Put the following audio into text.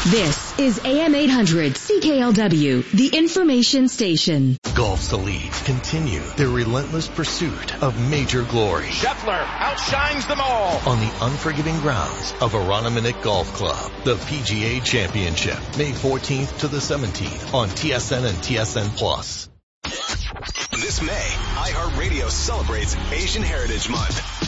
This is AM 800 CKLW, the information station. Golf's elite continue their relentless pursuit of major glory. Scheffler outshines them all on the unforgiving grounds of Aroniminick Golf Club. The PGA Championship, May 14th to the 17th on TSN and TSN Plus. This May, iHeartRadio celebrates Asian Heritage Month.